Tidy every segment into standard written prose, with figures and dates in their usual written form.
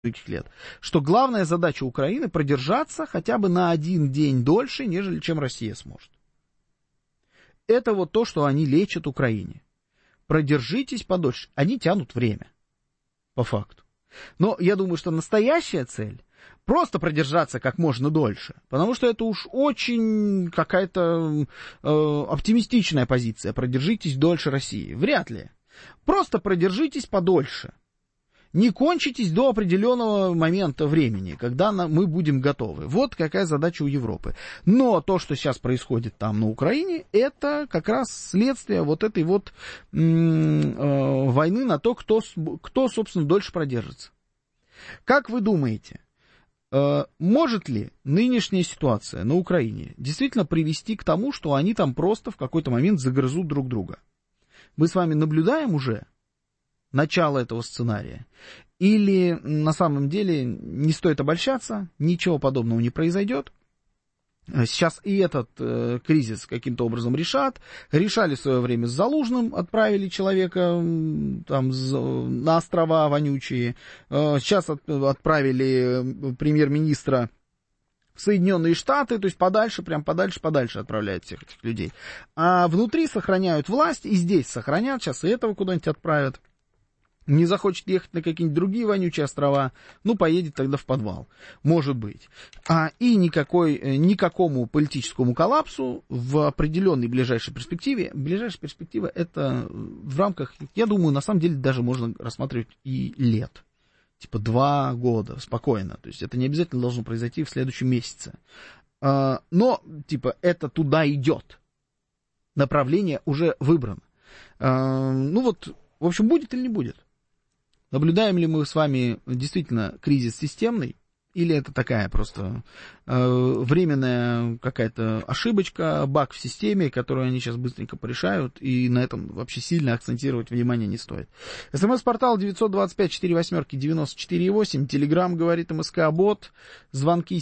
лет, что главная задача Украины продержаться хотя бы на один день дольше, нежели чем Россия сможет. Это вот то, что они лечат Украине. Продержитесь подольше. Они тянут время, по факту. Но я думаю, что настоящая цель просто продержаться как можно дольше, потому что это уж очень какая-то оптимистичная позиция. Продержитесь дольше России. Вряд ли. Просто продержитесь подольше. Не кончитесь до определенного момента времени, когда мы будем готовы. Вот какая задача у Европы. Но то, что сейчас происходит там на Украине, это как раз следствие вот этой вот войны на то, кто, собственно, дольше продержится. Как вы думаете, может ли нынешняя ситуация на Украине действительно привести к тому, что они там просто в какой-то момент загрызут друг друга? Мы с вами наблюдаем уже начало этого сценария? Или на самом деле не стоит обольщаться, ничего подобного не произойдет? Сейчас и этот кризис каким-то образом решат. Решали в свое время с Залужным, отправили человека там на острова вонючие. Сейчас отправили премьер-министра в Соединенные Штаты, то есть подальше, прям подальше отправляют всех этих людей. А внутри сохраняют власть, и здесь сохранят, сейчас и этого куда-нибудь отправят. Не захочет ехать на какие-нибудь другие вонючие острова, ну, поедет тогда в подвал. Может быть. И никакому политическому коллапсу в определенной ближайшей перспективе. Ближайшая перспектива это в рамках, я думаю, на самом деле даже можно рассматривать и лет. Типа 2 года, спокойно. То есть это не обязательно должно произойти в следующем месяце. Но, типа, это туда идет. Направление уже выбрано. Ну вот, в общем, будет или не будет? Наблюдаем ли мы с вами действительно кризис системный, или это такая просто временная какая-то ошибочка, баг в системе, которую они сейчас быстренько порешают, и на этом вообще сильно акцентировать внимание не стоит. СМС-портал 925-48-94-8, Телеграм говорит МСК-бот, звонки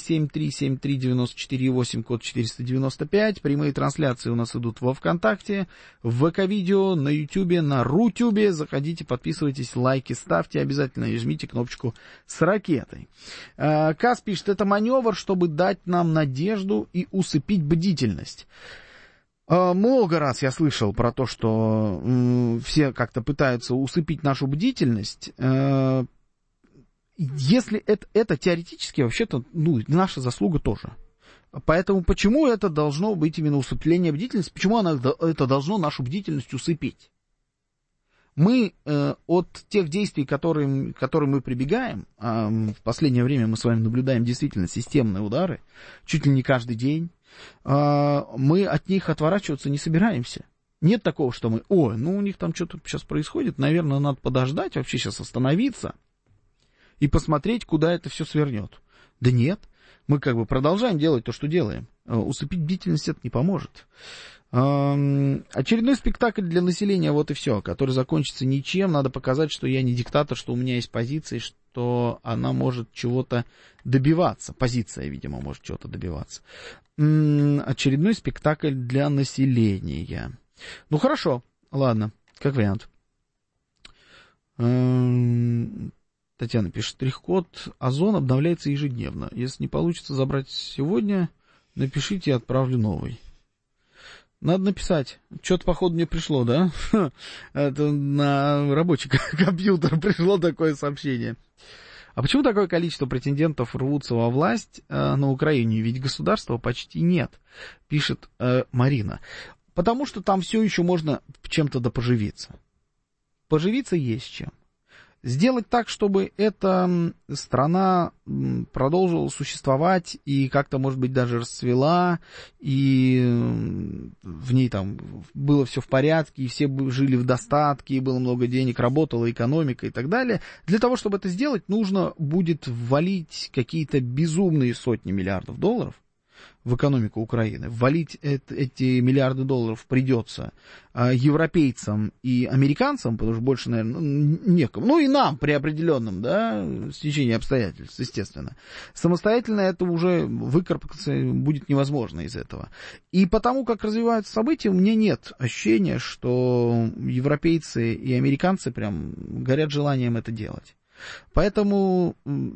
7373948, код 495, прямые трансляции у нас идут во ВКонтакте, в ВК-видео, на Ютубе, на Рутюбе. Заходите, подписывайтесь, лайки ставьте обязательно и жмите кнопочку с ракетой. Кас пишет, это маневр, чтобы дать нам надежду и усыпить бдительность. Много раз я слышал про то, что все как-то пытаются усыпить нашу бдительность. Если это теоретически, вообще-то, наша заслуга тоже. Поэтому почему это должно быть именно усыпление бдительности? Почему это должно нашу бдительность усыпить? Мы от тех действий, к которым мы прибегаем, в последнее время мы с вами наблюдаем действительно системные удары, чуть ли не каждый день, мы от них отворачиваться не собираемся. Нет такого, что мы, у них там что-то сейчас происходит, наверное, надо подождать, вообще сейчас остановиться и посмотреть, куда это все свернет. Да нет, мы как бы продолжаем делать то, что делаем. Усыпить бдительность это не поможет. Очередной спектакль для населения, вот и все, который закончится ничем. Надо показать, что я не диктатор, что у меня есть позиция, что она может чего-то добиваться. Позиция, видимо, может чего-то добиваться. Очередной спектакль для населения. Ну, хорошо, ладно, как вариант. Татьяна пишет, штрих-код Озон обновляется ежедневно. Если не получится забрать сегодня, напишите, я отправлю новый. Надо написать. Что-то, походу, мне пришло, да? Это на рабочий компьютер пришло такое сообщение. А почему такое количество претендентов рвутся во власть на Украине? Ведь государства почти нет, пишет Марина. Потому что там все еще можно чем-то допоживиться. Поживиться есть чем. Сделать так, чтобы эта страна продолжила существовать и как-то, может быть, даже расцвела, и в ней там было все в порядке, и все жили в достатке, и было много денег, работала экономика и так далее. Для того, чтобы это сделать, нужно будет ввалить какие-то безумные сотни миллиардов долларов в экономику Украины. Ввалить эти миллиарды долларов придется европейцам и американцам, потому что больше, наверное, некому. Ну и нам при определенном, стечении обстоятельств, естественно. Самостоятельно это уже выкарабкаться будет невозможно из этого. И потому, как развиваются события, у меня нет ощущения, что европейцы и американцы прям горят желанием это делать. Поэтому